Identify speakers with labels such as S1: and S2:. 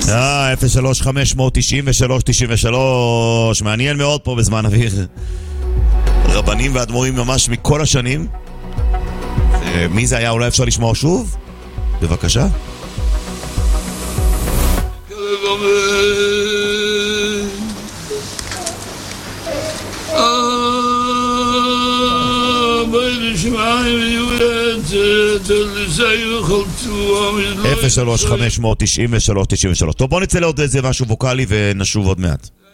S1: 03-593-93, מעניין מאוד פה בזמן אוויר. רבנים ואדמו"רים ממש מכל השנים. מי זה היה? אולי אפשר לשמוע שוב? בבקשה. אפס 3-593-93. טוב, בוא נצא לעוד איזה משהו ווקלי ונשוב עוד מעט.